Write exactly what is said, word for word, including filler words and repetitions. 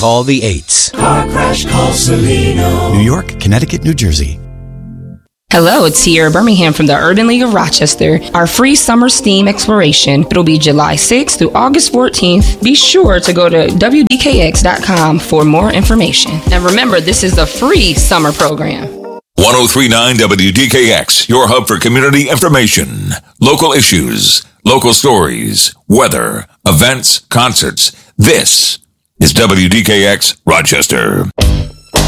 call the eights. Car Crash, call Celino. New York, Connecticut, New Jersey. Hello, it's Sierra Birmingham from the Urban League of Rochester. Our free summer STEAM exploration. It'll be July sixth through August fourteenth. Be sure to go to W D K X dot com for more information. And remember, this is a free summer program. one oh three point nine W D K X, your hub for community information, local issues, local stories, weather, events, concerts. This is W D K X Rochester.